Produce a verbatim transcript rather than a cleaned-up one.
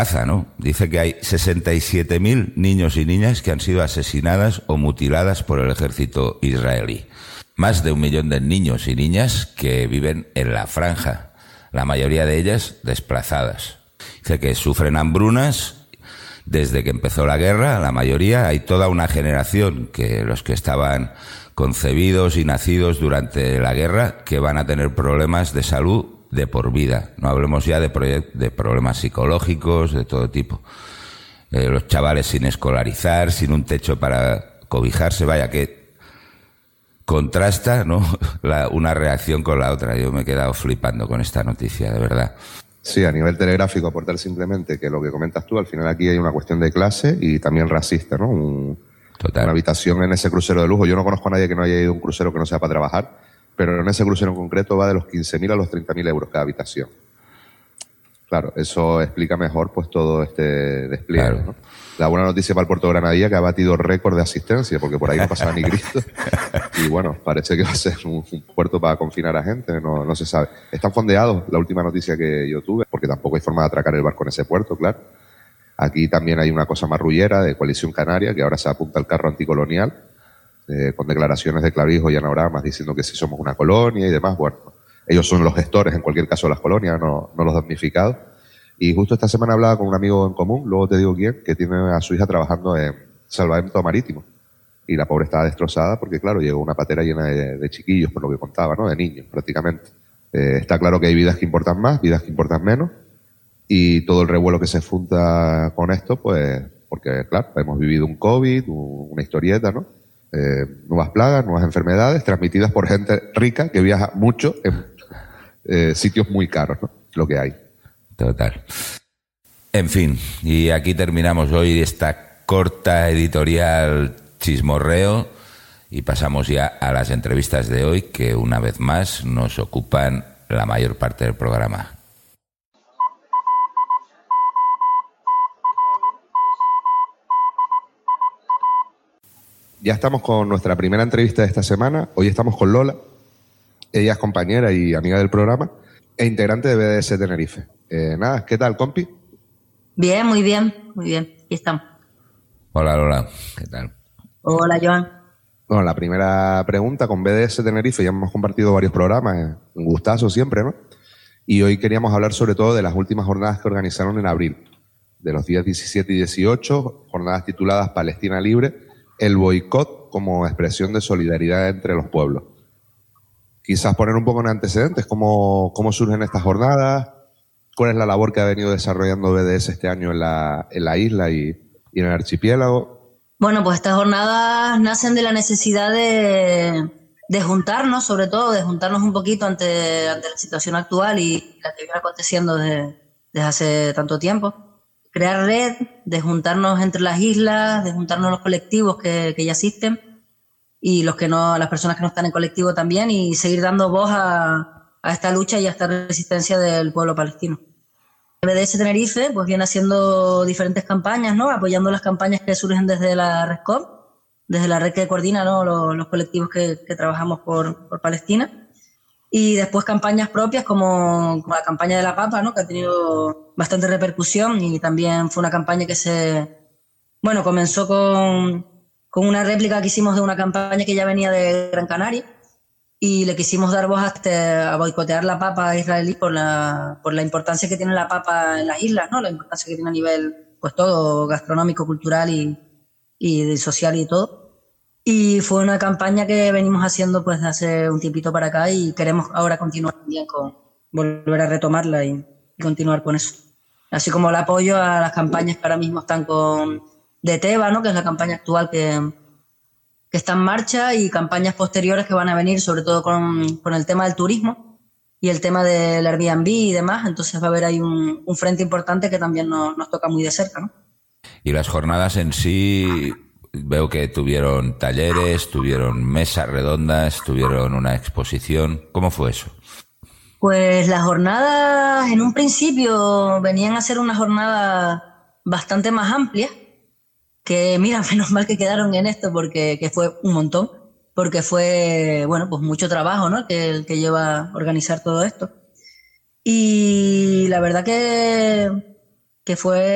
Gaza, ¿no? Dice que hay sesenta y siete mil niños y niñas que han sido asesinadas o mutiladas por el ejército israelí. Más de un millón de niños y niñas que viven en la franja, la mayoría de ellas desplazadas. Dice que sufren hambrunas desde que empezó la guerra, la mayoría. Hay toda una generación, que los que estaban concebidos y nacidos durante la guerra, que van a tener problemas de salud de por vida. No hablemos ya de, proye- de problemas psicológicos, de todo tipo. Eh, los chavales sin escolarizar, sin un techo para cobijarse, vaya que contrasta, ¿no? la, una reacción con la otra. Yo me he quedado flipando con esta noticia, de verdad. Sí, a nivel telegráfico aportar simplemente que lo que comentas tú, al final aquí hay una cuestión de clase y también racista, ¿no? Un, Total. Una habitación en ese crucero de lujo. Yo no conozco a nadie que no haya ido a un crucero que no sea para trabajar, pero en ese crucero en concreto va de los quince mil a los treinta mil euros cada habitación. Claro, eso explica mejor pues todo este despliegue, claro, ¿no? La buena noticia para el Puerto de Granadilla, que ha batido récord de asistencia, porque por ahí no pasaba ni Cristo. Y bueno, parece que va a ser un, un puerto para confinar a gente, no, no se sabe. Están fondeados, la última noticia que yo tuve, porque tampoco hay forma de atracar el barco en ese puerto, claro. Aquí también hay una cosa marrullera de Coalición Canaria, que ahora se apunta al carro anticolonial, eh, con declaraciones de Clavijo y Anauramas diciendo que sí somos una colonia y demás. Bueno, ellos son los gestores, en cualquier caso, de las colonias, no, no los damnificados. Y justo esta semana hablaba con un amigo en común, luego te digo quién, que tiene a su hija trabajando en salvamento marítimo. Y la pobre estaba destrozada porque, claro, llegó una patera llena de, de chiquillos, por lo que contaba, ¿no? De niños, prácticamente. Eh, está claro que hay vidas que importan más, vidas que importan menos. Y todo el revuelo que se funda con esto, pues, porque, claro, hemos vivido un COVID, una historieta, ¿no? Eh, nuevas plagas, nuevas enfermedades, transmitidas por gente rica que viaja mucho en eh, sitios muy caros, ¿no? Lo que hay. Total. En fin, y aquí terminamos hoy esta corta editorial chismorreo y pasamos ya a las entrevistas de hoy, que una vez más nos ocupan la mayor parte del programa. Ya estamos con nuestra primera entrevista de esta semana. Hoy estamos con Lola. Ella es compañera y amiga del programa e integrante de B D S Tenerife. Eh, nada, ¿qué tal, compi? Bien, muy bien, muy bien. Aquí estamos. Hola, Lola. ¿Qué tal? Hola, Joan. Bueno, la primera pregunta, con B D S Tenerife ya hemos compartido varios programas, un gustazo siempre, ¿no? Y hoy queríamos hablar sobre todo de las últimas jornadas que organizaron en abril, de los días diecisiete y dieciocho, jornadas tituladas Palestina Libre, el boicot como expresión de solidaridad entre los pueblos. Quizás poner un poco en antecedentes cómo, cómo surgen estas jornadas, cuál es la labor que ha venido desarrollando B D S este año en la, en la isla y, y en el archipiélago. Bueno, pues estas jornadas nacen de la necesidad de, de juntarnos, sobre todo de juntarnos un poquito ante, ante la situación actual y la que viene aconteciendo desde, desde hace tanto tiempo. Crear red, de juntarnos entre las islas, de juntarnos los colectivos que, que ya existen y los que no, las personas que no están en colectivo también, y seguir dando voz a, a esta lucha y a esta resistencia del pueblo palestino. B D S Tenerife pues viene haciendo diferentes campañas, ¿no? Apoyando las campañas que surgen desde la RESCOM, desde la red que coordina, ¿no? los, los colectivos que, que trabajamos por, por Palestina. Y después campañas propias como, como la campaña de la papa, ¿no? Que ha tenido bastante repercusión y también fue una campaña que se... Bueno, comenzó con, con una réplica que hicimos de una campaña que ya venía de Gran Canaria y le quisimos dar voz hasta a boicotear la papa israelí por la, por la importancia que tiene la papa en las islas, ¿no? La importancia que tiene a nivel, pues todo, gastronómico, cultural y, y social y todo. Y fue una campaña que venimos haciendo pues de hace un tiempito para acá y queremos ahora continuar también con volver a retomarla y, y continuar con eso. Así como el apoyo a las campañas que ahora mismo están con de Teba, ¿no? Que es la campaña actual que, que está en marcha, y campañas posteriores que van a venir, sobre todo con, con el tema del turismo y el tema del Airbnb y demás. Entonces va a haber ahí un, un frente importante que también nos, nos toca muy de cerca, ¿no? Y las jornadas en sí... Veo que tuvieron talleres, tuvieron mesas redondas, tuvieron una exposición. ¿Cómo fue eso? Pues las jornadas en un principio venían a ser una jornada bastante más amplia, que mira, menos mal que quedaron en esto porque que fue un montón, porque fue, bueno, pues mucho trabajo, ¿no? Que, que lleva organizar todo esto. Y la verdad que, que fue